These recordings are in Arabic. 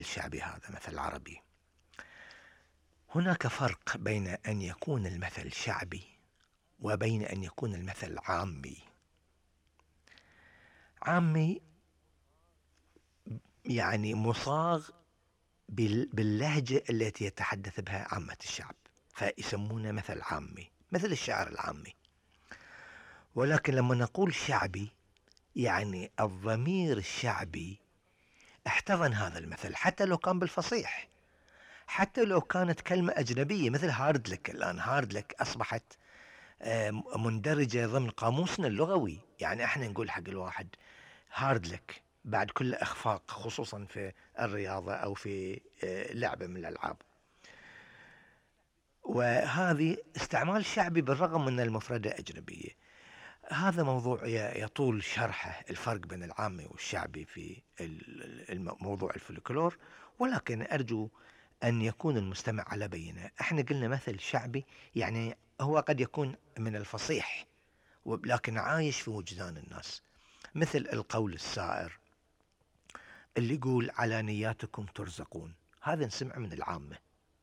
الشعبي هذا مثل عربي. هناك فرق بين أن يكون المثل شعبي وبين أن يكون المثل عامي. عامي يعني مصاغ باللهجة التي يتحدث بها عامة الشعب، فيسمونه مثل عامي، مثل الشعر العامي. ولكن لما نقول شعبي يعني الضمير الشعبي احتضن هذا المثل حتى لو كان بالفصيح، حتى لو كانت كلمة أجنبية مثل هاردلك. الآن هاردلك أصبحت مندرجة ضمن قاموسنا اللغوي. يعني احنا نقول حق الواحد هاردلك بعد كل إخفاق، خصوصا في الرياضة أو في لعبة من الألعاب. وهذه استعمال شعبي بالرغم من المفردة أجنبية. هذا موضوع يطول شرحه، الفرق بين العامي والشعبي في موضوع الفلكلور، ولكن أرجو أن يكون المستمع على بينة. احنا قلنا مثل شعبي يعني هو قد يكون من الفصيح لكن عايش في وجدان الناس، مثل القول السائر اللي يقول على نياتكم ترزقون. هذا نسمع من العامة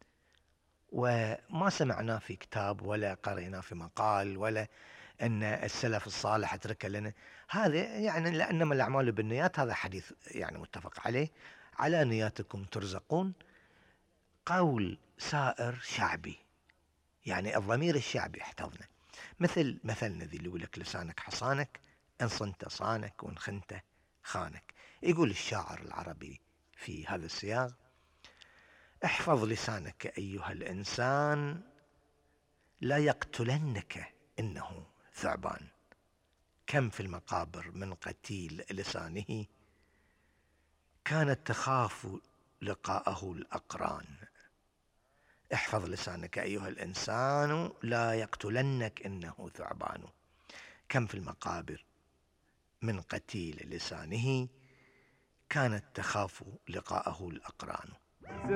وما سمعناه في كتاب ولا قريناه في مقال ولا أن السلف الصالح ترك لنا. هذا يعني لأنما الأعمال بالنيات، هذا حديث يعني متفق عليه. على نياتكم ترزقون قول سائر شعبي، يعني الضمير الشعبي احتضنه. مثل مثلنا ذي اللي يقول لك لسانك حصانك، إن صنت صانك وإن خنت خانك. يقول الشاعر العربي في هذا السياق: احفظ لسانك أيها الإنسان لا يقتلنك إنه ثعبان، كم في المقابر من قتيل لسانه كانت تخاف لقاءه الأقران. احفظ لسانك أيها الإنسان لا يقتلنك إنه ثعبان، كم في المقابر من قتيل لسانه كانت تخاف لقاءه الأقران.